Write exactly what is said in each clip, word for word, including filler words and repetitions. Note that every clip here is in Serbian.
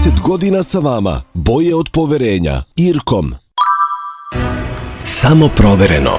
trideset godina sa vama. Boje od poverenja. Irkom. Samo provereno.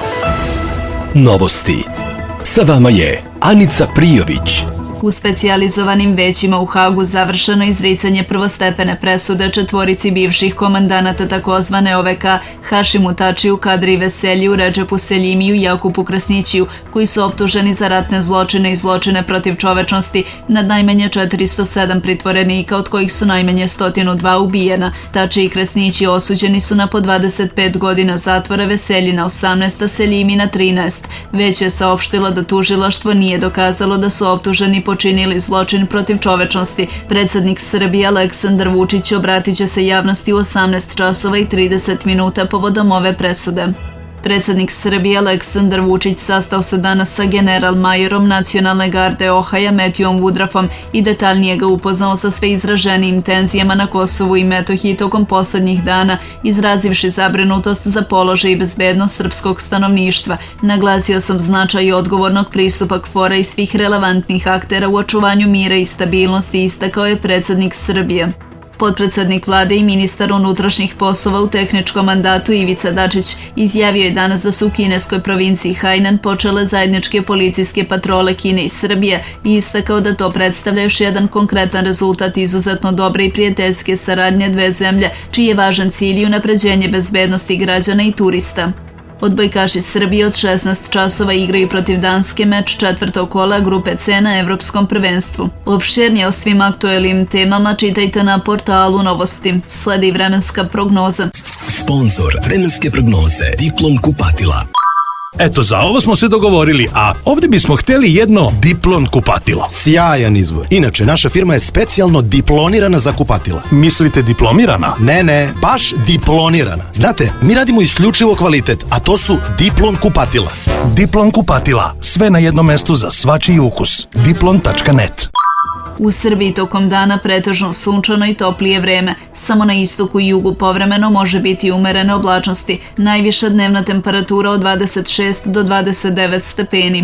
Novosti. Sa vama je Anica Prijović. U specijalizovanim većima u Hagu završeno izricanje prvostepene presude četvorici bivših komandanata takozvane O V K Hašimu Tačiju, Kadri Veseljiju, Redžepu Seljimiju i Jakupu Krasnićiju, koji su optuženi za ratne zločine i zločine protiv čovečnosti nad najmanje četiristo sedam pritvorenika, od kojih su najmanje sto dva ubijena. Tači i Krasnići osuđeni su na po dvadeset pet godina zatvora, Veselji na osamnaest, a Seljimi na trinaest. Već je saopštilo da tužilaštvo nije dokazalo da su optuženi počinili zločin protiv čovečnosti. Predsednik Srbije Aleksandar Vučić obratit će se javnosti u osamnaest časova i trideset minuta povodom ove presude. Predsednik Srbije Aleksandar Vučić sastao se danas sa general-majorom Nacionalne garde Ohaja Metijom Vudrafom i detaljnije ga upoznao sa sve izraženijim tenzijama na Kosovu i Metohiji tokom poslednjih dana, izrazivši zabrinutost za položaj i bezbednost srpskog stanovništva. Naglasio sam značaj odgovornog pristupa K F O R-a i svih relevantnih aktera u očuvanju mira i stabilnosti, istakao je predsednik Srbije. Potpredsednik vlade i ministar unutrašnjih poslova u tehničkom mandatu Ivica Dačić izjavio je danas da su u kineskoj provinciji Hainan počele zajedničke policijske patrole Kine i Srbije i istakao da to predstavlja još jedan konkretan rezultat izuzetno dobre i prijateljske saradnje dve zemlje, čiji je važan cilj i unapređenje bezbednosti građana i turista. Odbojkaši Srbije od šesnaest časova igraju protiv Danske meč četvrtog kola grupe C na Evropskom prvenstvu. Opširnije o svim aktuelnim temama čitajte na portalu Novosti. Sledi vremenska prognoza. Sponzor vremenske prognoze Diplom kupatila. Eto, za ovo smo se dogovorili, a ovdje bismo htjeli jedno Diplon kupatilo. Sjajan izbor. Inače, naša firma je specijalno diplonirana za kupatila. Mislite diplomirana? Ne, ne, baš diplonirana. Znate, mi radimo isključivo kvalitet, a to su Diplon kupatila. Diplon kupatila. Sve na jednom mestu za svačiji ukus. diplon tačka net. U Srbiji tokom dana pretežno sunčano i toplije vreme. Samo na istoku i jugu povremeno može biti umerene oblačnosti. Najviša dnevna temperatura od dvadeset šest do dvadeset devet stepeni.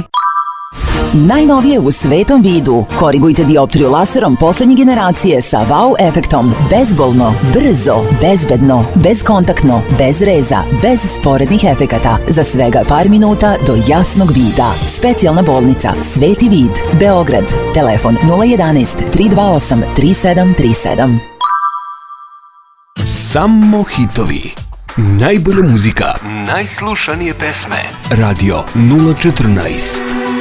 Najnovije u svetom vidu. Korigujte dioptriju laserom poslednje generacije sa wow efektom. Bezbolno, brzo, bezbedno, bezkontaktno, bez reza, bez sporednih efekata. Za svega par minuta do jasnog vida. Specijalna bolnica Sveti vid, Beograd. Telefon nula jedanaest tri dva osam tri sedam tri sedam. Samo hitovi. Najbolja muzika. Najslušanije pesme. Radio nula četrnaest.